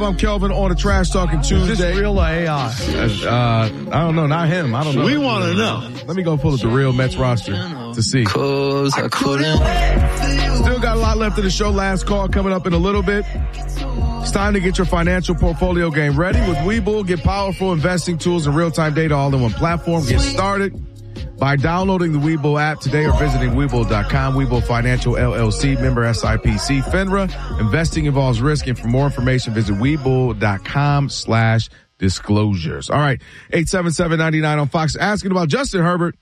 I'm Kelvin on a Trash Talking Tuesday. Is this real or AI? I don't know. Not him. I don't know. We want to know. Let me go pull up the real Mets roster to see. 'Cause I couldn't. Still got a lot left of the show. Last call coming up in a little bit. It's time to get your financial portfolio game ready with Webull. Get powerful investing tools and real-time data all in one platform. Get started by downloading the Webull app today or visiting Webull.com. Webull Financial LLC, member SIPC, FINRA. Investing involves risk, and for more information, visit Webull.com/disclosures. All right, 877-99 on Fox. Asking about Justin Herbert.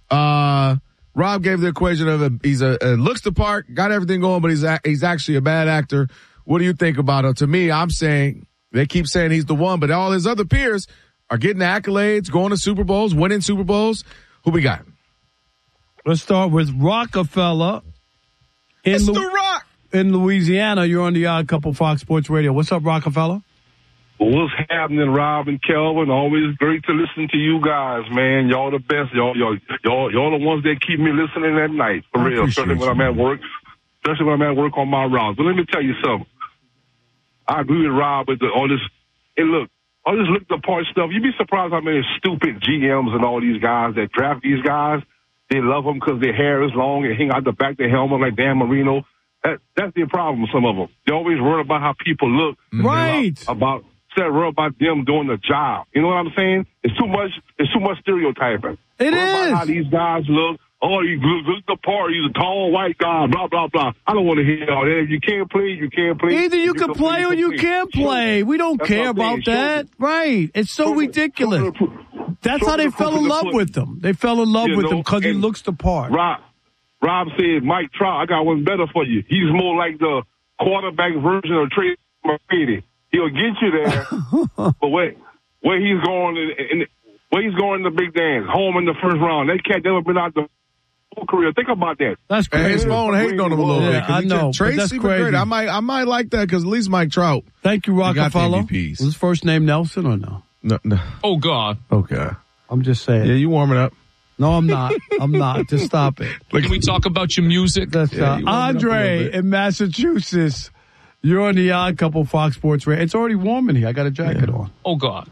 Rob gave the equation of he's looks the part, got everything going, but he's actually a bad actor. What do you think about him? To me, I'm saying they keep saying he's the one, but all his other peers are getting accolades, going to Super Bowls, winning Super Bowls. Who we got? Let's start with Rockefeller. It's the Rock. In Louisiana, you're on the Odd Couple Fox Sports Radio. What's up, Rockefeller? What's happening, Rob and Kelvin? Always great to listen to you guys, man. Y'all the best. Y'all the ones that keep me listening at night, for real. Especially when I'm at work. Especially when I'm at work on my routes. But let me tell you something. I agree with Rob with all this. And look, all this look the part stuff. You'd be surprised how many stupid GMs and all these guys that draft these guys. They love them because their hair is long and hang out the back of their helmet like Dan Marino. That's the problem with some of them. They always worry about how people look. Right. Instead of worry about them doing the job. You know what I'm saying? It's too much stereotyping. It worry is. about how these guys look. Oh, he look the part. He's a tall white guy, blah, blah, blah. I don't want to hear all that. If you can't play, you can't play. Either you can play or you can't play. We don't care about that. Right. It's so ridiculous. That's how they fell in love with him. They fell in love with him because he looks the part. Rob said, Mike Trout, I got one better for you. He's more like the quarterback version of Trey McGrady. He'll get you there, but where he's going in the big dance, home in the first round. That cat never been out the whole career. Think about that. That's crazy. His phone hating on him a little bit. I know. Tracy, that's crazy. I might like that because at least Mike Trout. Thank you, Rockefeller. Was his first name Nelson or no? No. Oh, God. Okay. I'm just saying. Yeah, you warming up. No, I'm not. Just stop it. Can we talk about your music? That's Andre in Massachusetts. You're on the Odd Couple Fox Sports Radio. It's already warm in here. I got a jacket on. Oh, God.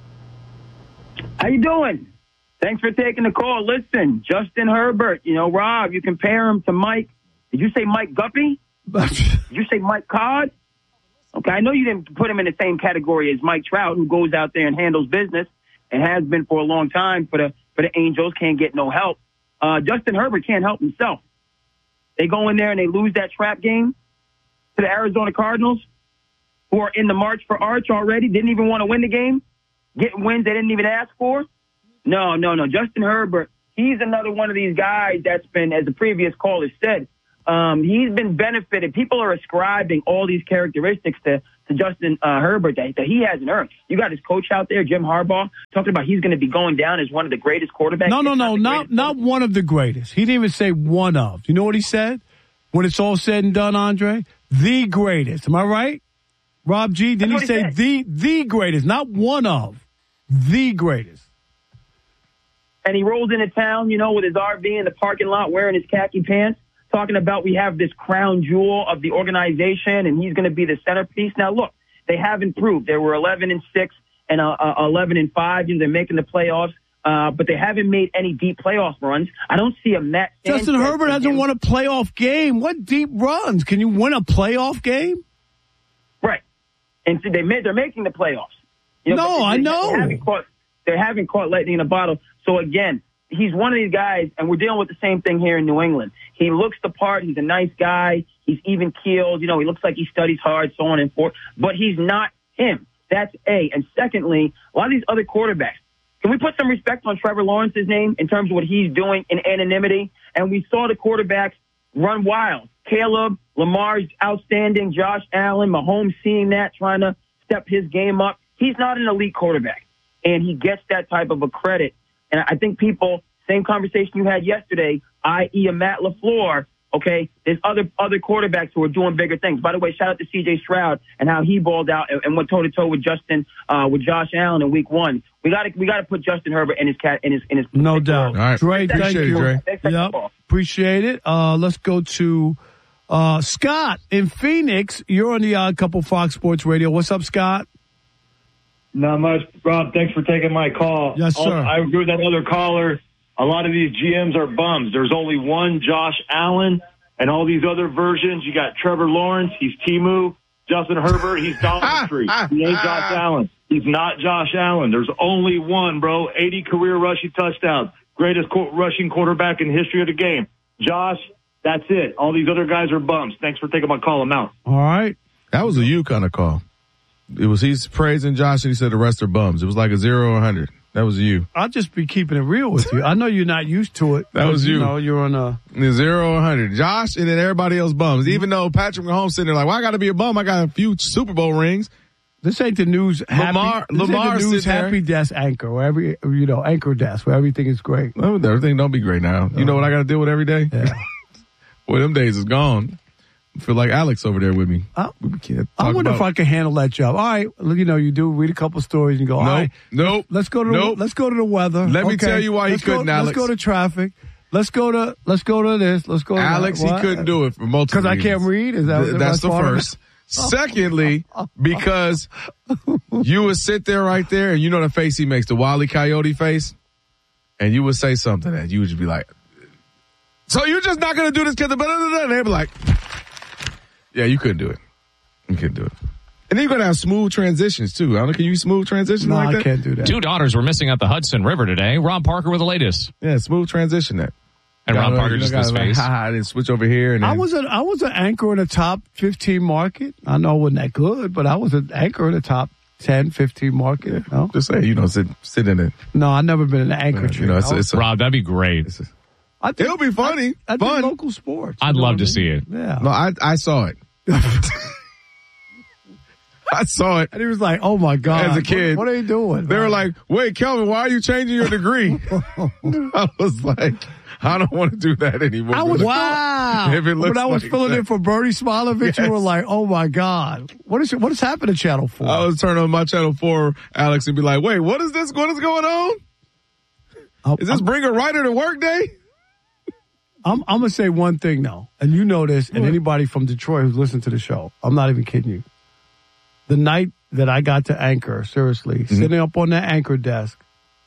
How you doing? Thanks for taking the call. Listen, Justin Herbert, Rob, you compare him to Mike. Did you say Mike Guppy? Did you say Mike Codd? Okay, I know you didn't put him in the same category as Mike Trout, who goes out there and handles business and has been for a long time for the Angels, can't get no help. Justin Herbert can't help himself. They go in there and they lose that trap game to the Arizona Cardinals, who are in the march for Arch already, didn't even want to win the game, getting wins they didn't even ask for. No. Justin Herbert, he's another one of these guys that's been, as the previous caller said, he's been benefited. People are ascribing all these characteristics to Justin Herbert that he hasn't earned. You got his coach out there, Jim Harbaugh, talking about he's going to be going down as one of the greatest quarterbacks. No, not one of the greatest. He didn't even say one of. You know what he said? When it's all said and done, Andre? The greatest. Am I right? Rob G, didn't he say the greatest, not one of, the greatest? And he rolls into town, with his RV in the parking lot wearing his khaki pants, talking about we have this crown jewel of the organization and he's going to be the centerpiece. Now, look, they have improved. They were 11-6 and 11-5. They're making the playoffs, but they haven't made any deep playoff runs. I don't see a Matt Sanchez. Justin Herbert hasn't won a playoff game. What deep runs? Can you win a playoff game? Right. And so they're making the playoffs. I know. They haven't caught lightning in a bottle. So, again, he's one of these guys, and we're dealing with the same thing here in New England. He looks the part. He's a nice guy. He's even-keeled. He looks like he studies hard, so on and forth. But he's not him. That's A. And secondly, a lot of these other quarterbacks, can we put some respect on Trevor Lawrence's name in terms of what he's doing in anonymity? And we saw the quarterbacks run wild. Caleb, Lamar's outstanding, Josh Allen, Mahomes seeing that, trying to step his game up. He's not an elite quarterback, and he gets that type of a credit. And I think people, same conversation you had yesterday, i.e. a Matt LaFleur, okay, there's other quarterbacks who are doing bigger things. By the way, shout out to C.J. Stroud and how he balled out and went toe-to-toe with Josh Allen in week 1. We got to put Justin Herbert in his no doubt. All right. Dre, thank you. Dre. Yep. Appreciate it. Let's go to Scott in Phoenix, you're on the Odd Couple Fox Sports Radio. What's up, Scott? Not much, Rob. Thanks for taking my call. Yes, sir. I agree with that other caller. A lot of these GMs are bums. There's only one Josh Allen, and all these other versions. You got Trevor Lawrence. He's Temu. Justin Herbert. He's Dollar Tree. He ain't Josh Allen. He's not Josh Allen. There's only one, bro. 80 career rushing touchdowns. Greatest rushing quarterback in the history of the game. Josh, that's it. All these other guys are bums. Thanks for taking my call. I'm out. All right. That was a you kind of call. He's praising Josh and he said the rest are bums. It was like a 0 or 100. That was you. I'll just be keeping it real with you. I know you're not used to it. That was you. You know, you're on a 0 or 100. Josh and then everybody else bums. Even though Patrick Mahomes sitting there like, well, I got to be a bum. I got a few Super Bowl rings. This ain't the news. Lamar news happy desk anchor, where anchor desk, where everything is great. Well, everything don't be great now. You know what I got to deal with every day? Yeah. Well, them days is gone. I feel like Alex over there with me. I wonder if I can handle that job. All right, you do read a couple stories and go. All right, let's go to the weather. Let me tell you why he couldn't. Alex, let's go to traffic. Let's go to this. Let's go. To Alex, he couldn't do it for multiple reasons. Because I can't read. That's the first. Secondly, because you would sit there right there and you know the face he makes, the Wile E. Coyote face, and you would say something and you would just be like, so you're just not going to do this because and they'd be like, yeah, you couldn't do it. You couldn't do it. And then you're going to have smooth transitions too. I don't know, can you smooth transitions like that? I can't do that. 2 daughters were missing at the Hudson River today. Rob Parker with the latest. Yeah, smooth transition that. And Rob Parker just his face. I didn't switch over here. And then, I was an anchor in the top 15 market. I know I wasn't that good, but I was an anchor in the top 10, 15 market. Yeah, no? Just say, sit in it. No, I've never been an anchor. Rob, that'd be great. It'll be funny. I fun. do local sports. I'd love to see it. Yeah. No, I saw it. I saw it. And he was like, oh, my God. As a kid. What are you doing? They were like, wait, Kelvin, why are you changing your degree? I was like, I don't want to do that anymore. Wow. If it looks when I was like filling that. in for Bernie Smilovich, Yes. You were like, oh, my God. What has happened to Channel 4? I was turning on my Channel 4, Alex, and be like, wait, what is this? What is going on? Is this bring a writer to work day? I'm going to say one thing, though, and you know this, and anybody from Detroit who's listened to the show, I'm not even kidding you. The night that I got to anchor, seriously, sitting up on that anchor desk,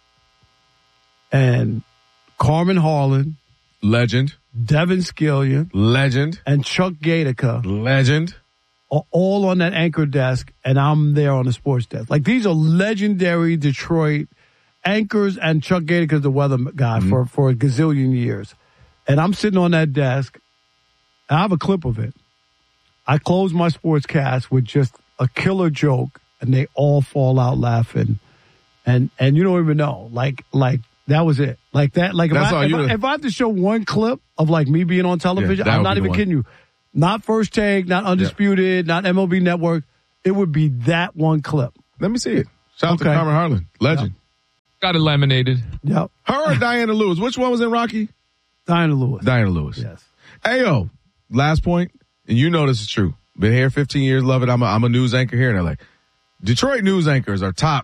and Carmen Harlan, Legend. Devin Skillion, Legend. and Chuck Gatica Legend. are all on that anchor desk, and I'm there on the sports desk. Like, these are legendary Detroit anchors, and Chuck Gatica, the weather guy, for a gazillion years. And I'm sitting on that desk, and I have a clip of it. I close my sports cast with just a killer joke, and they all fall out laughing. And you don't even know. Like that was it. Like that. Like if I have to show one clip of like me being on television, I'm not even kidding you. Not First Take, not Undisputed, not MLB Network. It would be that one clip. Let me see it. Shout out to Carmen Harlan. Legend. Got it laminated. Yep. Her or Diana Lewis? Which one was in Rocky? Diana Lewis. Diana Lewis. Yes. Hey, yo, last point, and you know this is true. Been here 15 years, love it. I'm a news anchor here in LA. Detroit news anchors are top.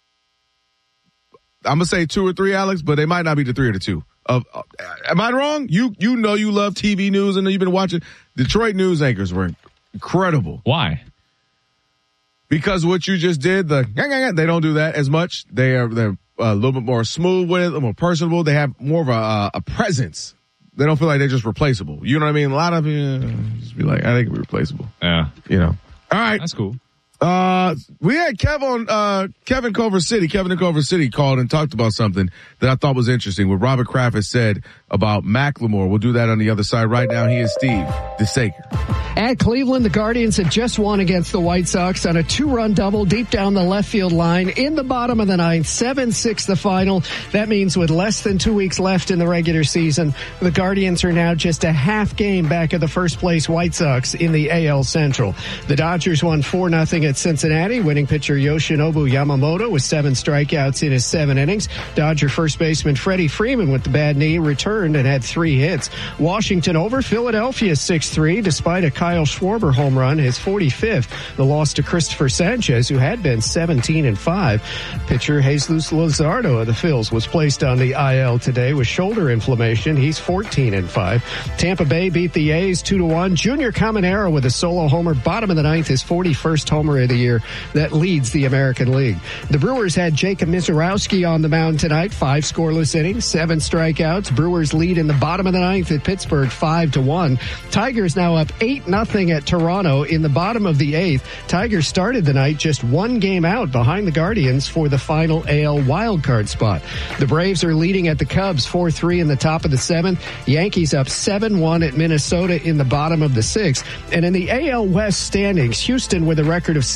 I'm going to say 2 or 3, Alex, but they might not be the 3 or the 2. Am I wrong? You know you love TV news and you've been watching. Detroit news anchors were incredible. Why? Because what you just did, they don't do that as much. They're a little bit more smooth with it, a little more personable. They have more of a presence. They don't feel like they're just replaceable. You know what I mean? A lot of just be like, I think we're replaceable. Yeah. All right. That's cool. We had Kevin in Culver City called and talked about something that I thought was interesting. What Robert Kraft has said about Macklemore. We'll do that on the other side. Right now, he is Steve DeSaker. At Cleveland, the Guardians have just won against the White Sox on a 2-run double deep down the left field line in the bottom of the ninth. 7-6 the final. That means with less than 2 weeks left in the regular season, the Guardians are now just a half game back of the first place White Sox in the AL Central. The Dodgers won 4-0 at Cincinnati. Winning pitcher Yoshinobu Yamamoto with 7 strikeouts in his 7 innings. Dodger first baseman Freddie Freeman with the bad knee returned and had 3 hits. Washington over Philadelphia 6-3 despite a Kyle Schwarber home run, his 45th. The loss to Christopher Sanchez, who had been 17-5. Pitcher Jesus Luzardo of the Phils was placed on the IL today with shoulder inflammation. He's 14-5. Tampa Bay beat the A's 2-1. Junior Caminero with a solo homer, bottom of the 9th, his 41st homer of the year. That leads the American League. The Brewers had Jacob Misiorowski on the mound tonight. 5 scoreless innings, 7 strikeouts. Brewers lead in the bottom of the 9th at Pittsburgh 5-1. Tigers now up 8-0 at Toronto in the bottom of the 8th. Tigers started the night just 1 game out behind the Guardians for the final AL wildcard spot. The Braves are leading at the Cubs 4-3 in the top of the 7th. Yankees up 7-1 at Minnesota in the bottom of the 6th. And in the AL West standings, Houston with a record of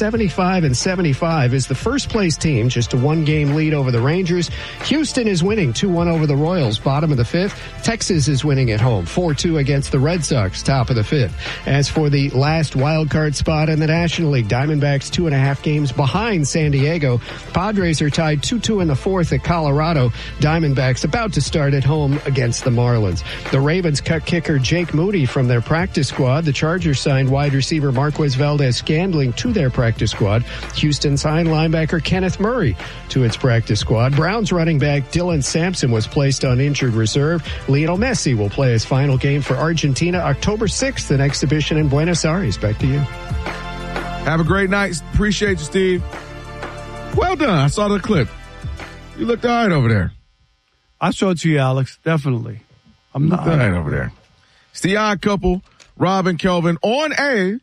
75-75 is the first place team, just a 1-game lead over the Rangers. Houston is winning 2-1 over the Royals, bottom of the 5th. Texas is winning at home 4-2 against the Red Sox, top of the 5th. As for the last wild card spot in the National League, Diamondbacks 2.5 games behind San Diego. Padres are tied 2-2 in the 4th at Colorado. Diamondbacks about to start at home against the Marlins. The Ravens cut kicker Jake Moody from their practice squad. The Chargers signed wide receiver Marquez Valdez-Scantling to their practice squad. Houston signed linebacker Kenneth Murray to its practice squad. Browns running back Dylan Sampson was placed on injured reserve. Lionel Messi will play his final game for Argentina October 6th, an exhibition in Buenos Aires. Back to you. Have a great night. Appreciate you, Steve. Well done. I saw the clip. You looked all right over there. I saw it to you, Alex. Definitely. I'm not all right over there. It's the Odd Couple, Rob and Kelvin on a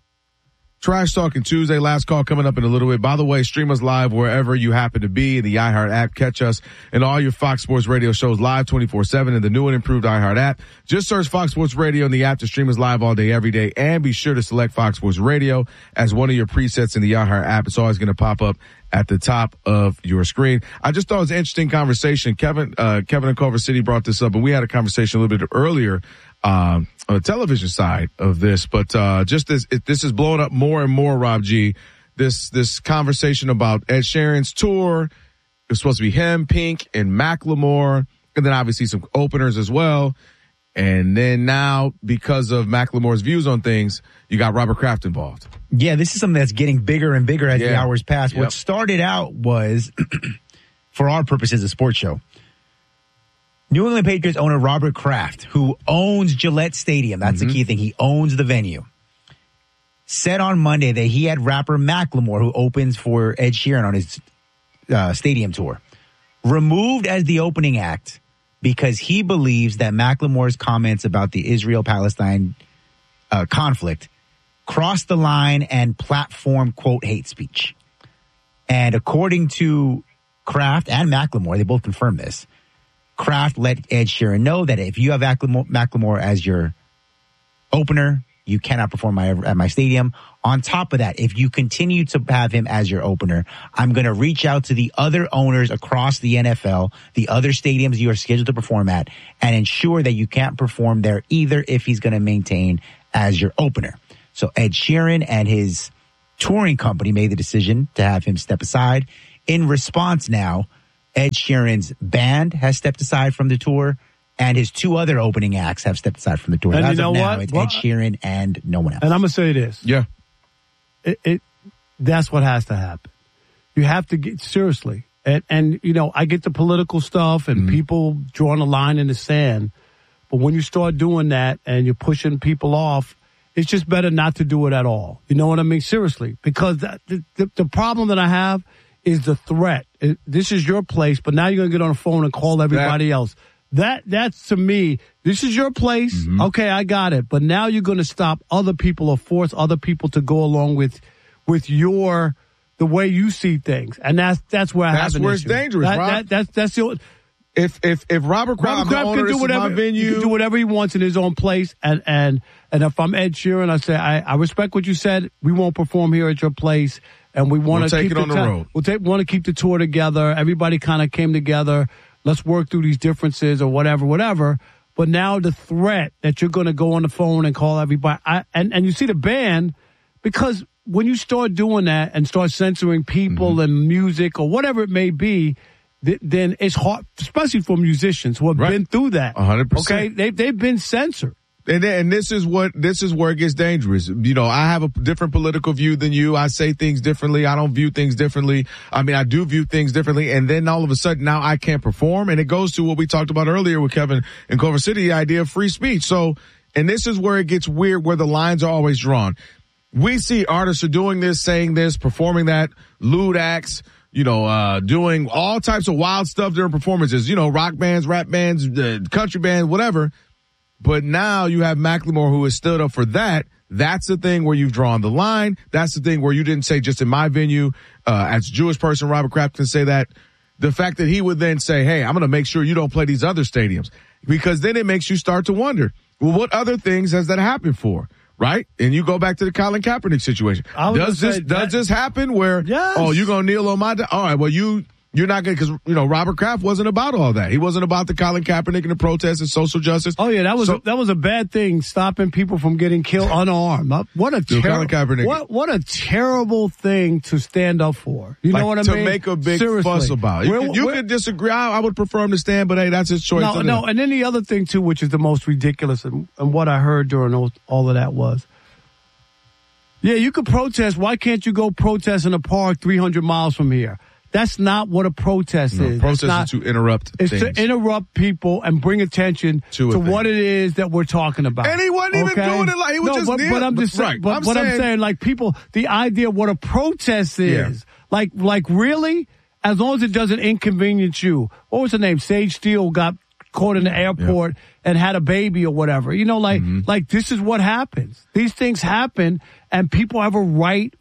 Trash Talking Tuesday. Last call coming up in a little bit. By the way, stream us live wherever you happen to be in the iHeart app. Catch us and all your Fox Sports Radio shows live 24/7 in the new and improved iHeart app. Just search Fox Sports Radio in the app to stream us live all day, every day. And be sure to select Fox Sports Radio as one of your presets in the iHeart app. It's always going to pop up at the top of your screen. I just thought it was an interesting conversation. Kevin in Culver City brought this up, and we had a conversation a little bit earlier on the television side of this, but just this is blowing up more and more, Rob G. This conversation about Ed Sheeran's tour. It's supposed to be him, Pink, and Macklemore, and then obviously some openers as well. And then now, because of Macklemore's views on things, you got Robert Kraft involved. Yeah, this is something that's getting bigger and bigger as the hours pass. What started out was, for our purposes, a sports show. New England Patriots owner Robert Kraft, who owns Gillette Stadium, that's the key thing, he owns the venue, said on Monday that he had rapper Macklemore, who opens for Ed Sheeran on his stadium tour, removed as the opening act because he believes that Macklemore's comments about the Israel-Palestine conflict crossed the line and platform, quote, hate speech. And according to Kraft and Macklemore, they both confirmed this, Kraft let Ed Sheeran know that if you have Macklemore as your opener, you cannot perform at my stadium. On top of that, if you continue to have him as your opener, I'm going to reach out to the other owners across the NFL, the other stadiums you are scheduled to perform at, and ensure that you can't perform there either if he's going to maintain as your opener. So Ed Sheeran and his touring company made the decision to have him step aside. In response now, Ed Sheeran's band has stepped aside from the tour, and his 2 other opening acts have stepped aside from the tour. And as you know of now, what? it's Ed Sheeran and no one else. And I'm going to say this. Yeah. That's what has to happen. You have to get, seriously. And you know, I get the political stuff and people drawing a line in the sand. But when you start doing that and you're pushing people off, it's just better not to do it at all. You know what I mean? Seriously. Because the problem that I have is the threat. This is your place, but now you're going to get on the phone and call everybody else. That's to me, this is your place. Okay, I got it. But now you're going to stop other people or force other people to go along with the way you see things. And that's where I have an issue. That's where it's dangerous, Rob. That's the If Robert Kraft can do whatever, venue, he can do whatever he wants in his own place. And if I'm Ed Sheeran, I say, I respect what you said. We won't perform here at your place. And we want to keep it on the road. Want to keep the tour together. Everybody kind of came together. Let's work through these differences or whatever. But now the threat that you're going to go on the phone and call everybody. And you see the band, because when you start doing that and start censoring people and music or whatever it may be, then it's hard, especially for musicians who have been through that. 100%. Okay, they've been censored. And this is where it gets dangerous. You know, I have a different political view than you. I say things differently. I don't view things differently. I mean, I do view things differently. And then all of a sudden now I can't perform. And it goes to what we talked about earlier with Kevin in Culver City, the idea of free speech. So, and this is where it gets weird, where the lines are always drawn. We see artists are doing this, saying this, performing that, lewd acts, you know, doing all types of wild stuff during performances, you know, rock bands, rap bands, country bands, whatever. But now you have Macklemore who has stood up for that. That's the thing where you've drawn the line. That's the thing where you didn't say just in my venue, as a Jewish person, Robert Kraft can say that. The fact that he would then say, hey, I'm going to make sure you don't play these other stadiums, because then it makes you start to wonder, well, what other things has that happened for? Right? And you go back to the Colin Kaepernick situation. Does this happen where, oh, you're going to kneel on my, all right, well, you're not going to, because, you know, Robert Kraft wasn't about all that. He wasn't about the Colin Kaepernick and the protests and social justice. Oh, yeah, that was a bad thing, stopping people from getting killed unarmed. What a terrible thing to stand up for. You know what I mean? To make a big fuss about. You could disagree. I would prefer him to stand, but hey, that's his choice. No, and then the other thing, too, which is the most ridiculous, and what I heard during all of that was, yeah, you could protest. Why can't you go protest in a park 300 miles from here? That's not what a protest is. Protest is to interrupt things. It's to interrupt people and bring attention to what it is that we're talking about. And he wasn't even doing it like he was just but I'm just saying, I'm saying, like, people, the idea of what a protest is, like really, as long as it doesn't inconvenience you. What was her name? Sage Steele got caught in the airport and had a baby or whatever. You know, like this is what happens. These things happen, and people have a right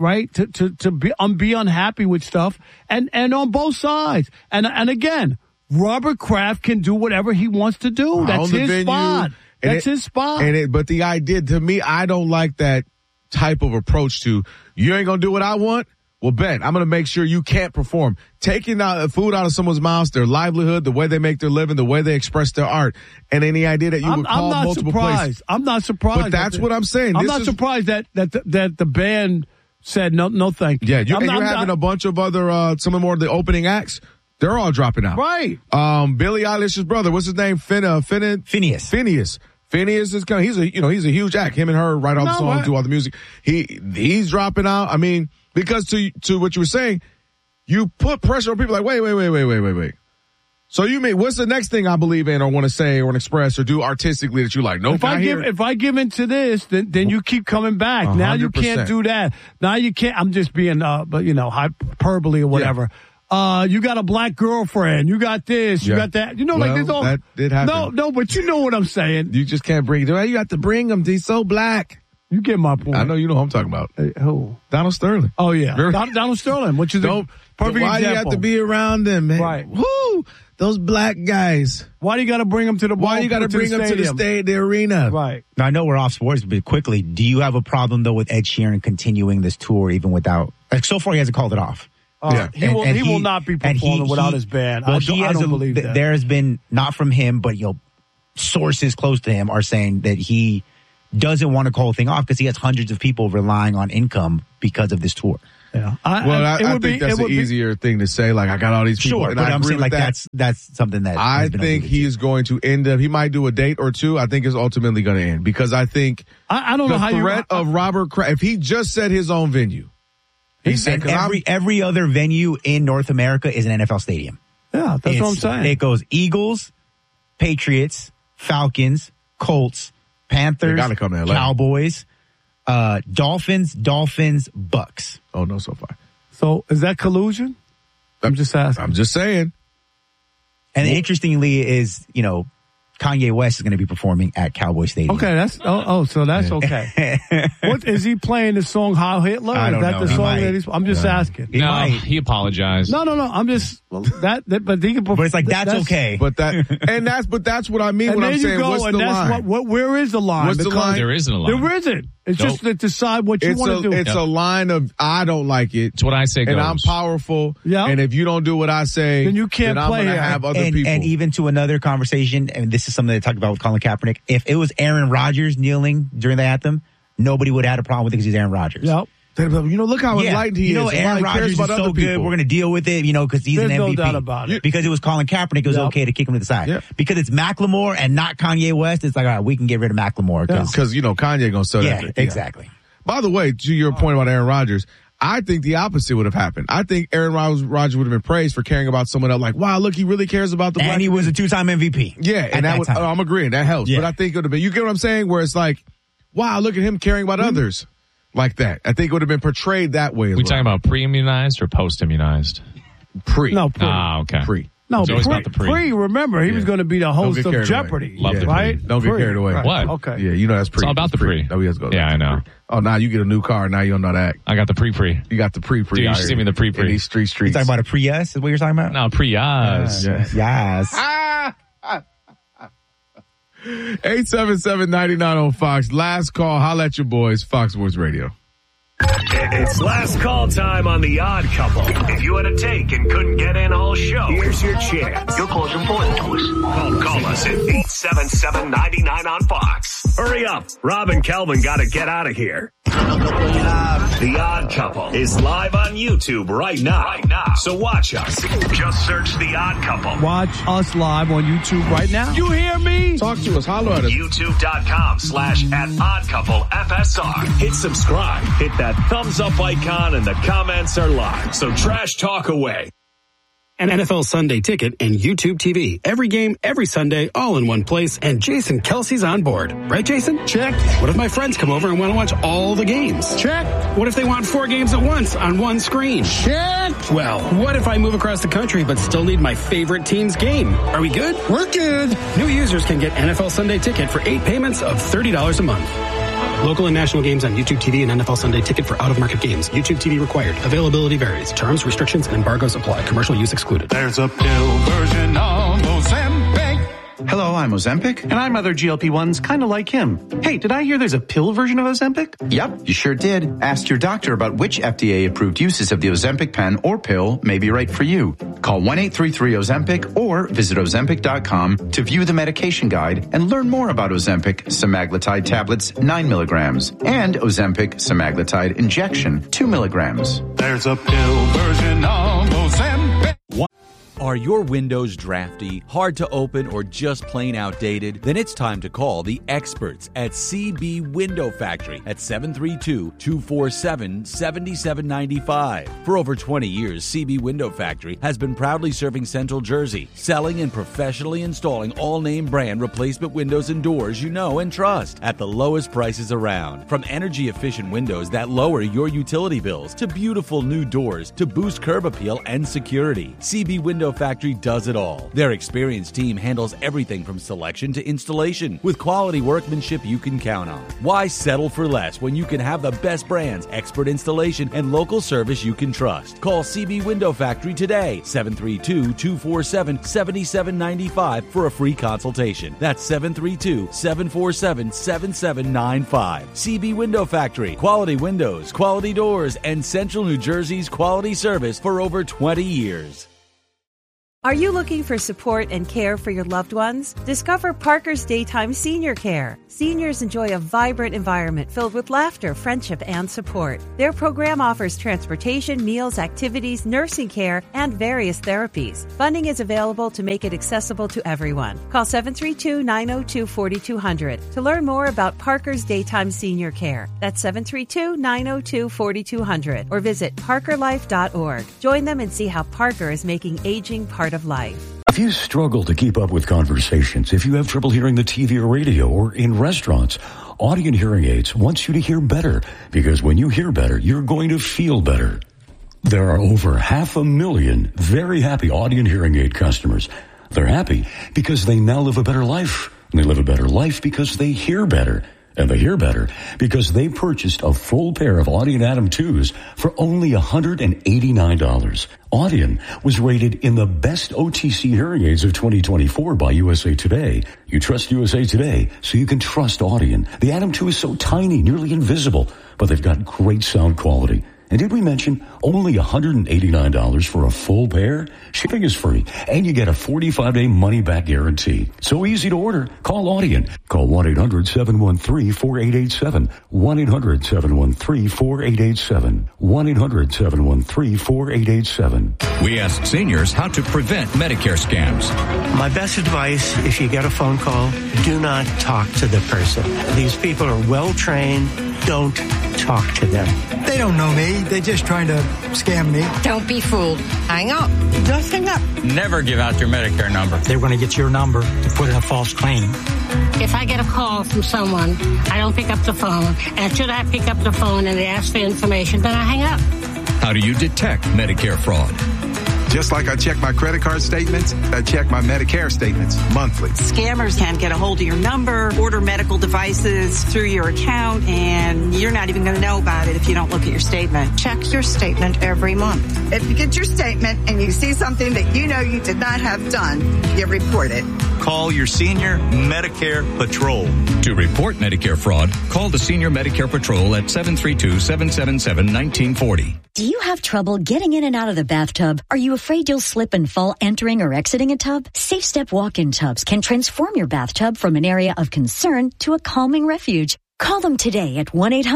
to be unhappy with stuff, and on both sides. And again, Robert Kraft can do whatever he wants to do. That's his spot. That's his spot. But the idea, to me, I don't like that type of approach to, you ain't gonna do what I want? Well, Ben, I'm going to make sure you can't perform. Taking food out of someone's mouth, their livelihood, the way they make their living, the way they express their art, and any idea that you would call multiple places. I'm not surprised. But that's what I'm saying. I'm not surprised that the band said no thank you. Yeah, you're having a bunch of other, some of more of the opening acts. They're all dropping out. Right. Billie Eilish's brother, what's his name? Phineas. Phineas is kind of, he's a huge act. Him and her write all the songs, do all the music. He's dropping out. I mean, because to what you were saying, you put pressure on people like, wait. So what's the next thing I believe in or want to say or express or do artistically that you like? Nope. If I give into this, then you keep coming back. 100%. Now you can't do that. Now you can't. I'm just being, hyperbole or whatever. Yeah. You got a black girlfriend. You got this. You got that. You know, like this all. That did happen. No, but you know what I'm saying. You just can't bring it. You got to bring him. He's so black. You get my point. I know you know who I'm talking about. Who? Donald Sterling. Oh, yeah. Donald Sterling, which is a perfect example. Why do you have to be around them, man? Right. Woo! Those black guys. Why do you got to bring them to the ball? Why you got to bring them to the arena? Right. Now, I know we're off sports, but quickly, do you have a problem, though, with Ed Sheeran continuing this tour even without, like, so far he hasn't called it off? He will not be performing without his band. Well, I don't believe that. There has been, not from him, but sources close to him are saying that he doesn't want to call the thing off because he has hundreds of people relying on income because of this tour. Yeah. I think that's an easier thing to say. Like, I got all these people. Sure, but I'm saying like that's something that I think he is going to end up. He might do a date or two. I think it's ultimately going to end because I think I don't know how the threat of Robert Kraft. If he just said his own venue, he said every other venue in North America is an NFL stadium. Yeah, that's what I'm saying. It goes Eagles, Patriots, Falcons, Colts, Panthers, Cowboys, Dolphins, Bucks. Oh, no, so far. So is that collusion? I'm just asking. I'm just saying. And interestingly is, Kanye West is going to be performing at Cowboy Stadium. Okay, so that's okay. What is he playing the song Heil Hitler? I don't know. The song that he's? I'm just asking. He apologized. No. I'm just but he can. But it's like that's okay. But that's what I mean. When I'm saying what's the line? Where is the line? What's the line? There isn't a line. There isn't. It's just to decide what you want to do. It's a line of I don't like it. It's what I say goes. And I'm powerful. Yeah. And if you don't do what I say, then you can't play. I'm going to have other people. And even to another conversation, and this is something they talked about with Colin Kaepernick. If it was Aaron Rodgers kneeling during the anthem, nobody would have had a problem with it because he's Aaron Rodgers. Yep. Look how enlightened he is. Aaron Rodgers is so good. We're going to deal with it, because he's an MVP. There's no doubt about it. Because it was Colin Kaepernick, it was okay to kick him to the side. Yep. Because it's Macklemore and not Kanye West, it's like, all right, we can get rid of Macklemore. Because, Kanye going to sell that. Exactly. By the way, to your point about Aaron Rodgers, I think the opposite would have happened. I think Aaron Rodgers would have been praised for caring about someone else. Like, wow, look, he really cares about the black. And he was a 2-time MVP. Yeah, and I'm agreeing. That helps. Yeah. But I think it would have been, you get what I'm saying? Where it's like, wow, look at him caring about others like that. I think it would have been portrayed that way as we talking about pre-immunized or post-immunized? Pre. No, pre. Okay. Pre. No, pre, remember, he was going to be the host of Jeopardy. Love the right? pre. Don't get carried away. Right. What? Okay. Yeah, that's pre. It's all about the pre. No, he has to go. Yeah, I know. Oh, now you get a new car. Now you don't know that. I got the pre-pre. You got the pre-pre. Dude, you should see me the pre-pre. In these streets. You talking about a Prius? Is what you're talking about? No, Prius. Yes. 877-99 on Fox. Last call. Holla at your boys. Fox Sports Radio. It's last call time on The Odd Couple. If you had a take and couldn't get in all show, here's your chance. Your call's important to us. Call us at 877-99 on Fox. Hurry up. Rob and Kelvin got to get out of here. The Odd Couple is live on YouTube right now. So watch us. Just search The Odd Couple. Watch us live on YouTube right now. You hear me? Talk to us. Holler at us. YouTube.com/@OddCoupleFSR. Hit subscribe. Hit that thumbs up icon and the comments are live. So trash talk away. An NFL Sunday Ticket and YouTube TV. Every game, every Sunday, all in one place, and Jason Kelsey's on board. Right, Jason? Check. What if my friends come over and want to watch all the games? Check. What if they want 4 games at once on one screen? Check. Well, what if I move across the country but still need my favorite team's game? Are we good? We're good. New users can get NFL Sunday Ticket for 8 payments of $30 a month. Local and national games on YouTube TV and NFL Sunday Ticket for out-of-market games. YouTube TV required. Availability varies. Terms, restrictions, and embargoes apply. Commercial use excluded. There's a pill version of Ozempic. Hello, I'm Ozempic. And I'm other GLP-1s kind of like him. Hey, did I hear there's a pill version of Ozempic? Yep, you sure did. Ask your doctor about which FDA-approved uses of the Ozempic pen or pill may be right for you. Call 1-833-OZEMPIC or visit Ozempic.com to view the medication guide and learn more about Ozempic semaglutide tablets 9 milligrams and Ozempic semaglutide injection 2 milligrams. There's a pill version of Ozempic. Are your windows drafty, hard to open, or just plain outdated? Then it's time to call the experts at CB Window Factory at 732-247-7795. For over 20 years, CB Window Factory has been proudly serving Central Jersey, selling and professionally installing all-name brand replacement windows and doors you know and trust at the lowest prices around. From energy-efficient windows that lower your utility bills to beautiful new doors to boost curb appeal and security, CB Window Factory does it all. Their experienced team handles everything from selection to installation with quality workmanship you can count on. Why settle for less when you can have the best brands, expert installation, and local service you can trust? Call CB Window Factory today, 732-247-7795 for a free consultation. That's 732-747-7795. CB Window Factory. Quality windows, quality doors, and Central New Jersey's quality service for over 20 years. Are you looking for support and care for your loved ones? Discover Parker's Daytime Senior Care. Seniors enjoy a vibrant environment filled with laughter, friendship, and support. Their program offers transportation, meals, activities, nursing care, and various therapies. Funding is available to make it accessible to everyone. Call 732-902-4200 to learn more about Parker's Daytime Senior Care. That's 732-902-4200 or visit parkerlife.org. Join them and see how Parker is making aging part of life. If you struggle to keep up with conversations, if you have trouble hearing the TV or radio or in restaurants, Audient Hearing Aids wants you to hear better, because when you hear better, you're going to feel better. There are over 500,000 very happy Audient Hearing Aid customers. They're happy because they now live a better life. They live a better life because they hear better. And they hear better because they purchased a full pair of Audient Atom 2s for only $189. Audient was rated in the best OTC hearing aids of 2024 by USA Today. You trust USA Today, so you can trust Audient. The Atom 2 is so tiny, nearly invisible, but they've got great sound quality. And did we mention only $189 for a full pair? Shipping is free, and you get a 45-day money-back guarantee. So easy to order. Call Audient. Call 1-800-713-4887. 1-800-713-4887. 1-800-713-4887. We ask seniors how to prevent Medicare scams. My best advice, if you get a phone call, do not talk to the person. These people are well-trained. Don't talk to them. They don't know me. They're just trying to scam me. Don't be fooled. Hang up. Just hang up. Never give out your Medicare number. They're going to get your number to put in a false claim. If I get a call from someone, I don't pick up the phone. And should I pick up the phone and they ask for information, then I hang up. How do you detect Medicare fraud? Just like I check my credit card statements, I check my Medicare statements monthly. Scammers can get a hold of your number, order medical devices through your account, and you're not even going to know about it if you don't look at your statement. Check your statement every month. If you get your statement and you see something that you know you did not have done, you report it. Call your Senior Medicare Patrol. To report Medicare fraud, call the Senior Medicare Patrol at 732-777-1940. Do you have trouble getting in and out of the bathtub? Are you afraid you'll slip and fall entering or exiting a tub? Safe Step walk-in tubs can transform your bathtub from an area of concern to a calming refuge. Call them today at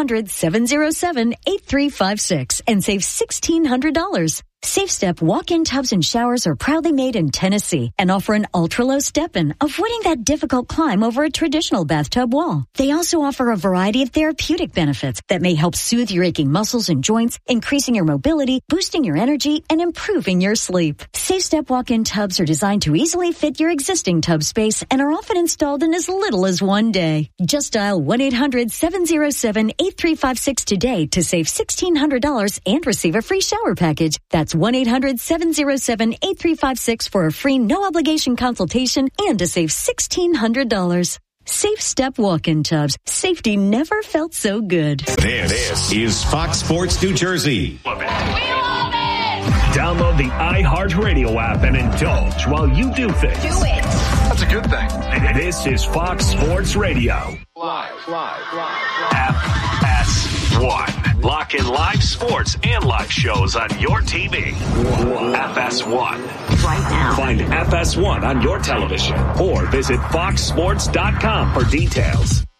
1-800-707-8356 and save $1,600. Safe Step walk-in tubs and showers are proudly made in Tennessee and offer an ultra-low step-in, avoiding that difficult climb over a traditional bathtub wall. They also offer a variety of therapeutic benefits that may help soothe your aching muscles and joints, increasing your mobility, boosting your energy, and improving your sleep. Safe Step walk-in tubs are designed to easily fit your existing tub space and are often installed in as little as one day. Just dial 1-800-707-8356 today to save $1,600 and receive a free shower package. That's 1-800-707-8356 for a free no-obligation consultation and to save $1,600. Safe Step walk-in tubs. Safety never felt so good. This is Fox Sports New Jersey. Download the iHeartRadio app and indulge while you do things. Do it. That's a good thing. This is Fox Sports Radio. Live. FS1. Lock in live sports and live shows on your TV. FS1. Right now. Find FS1 on your television or visit foxsports.com for details.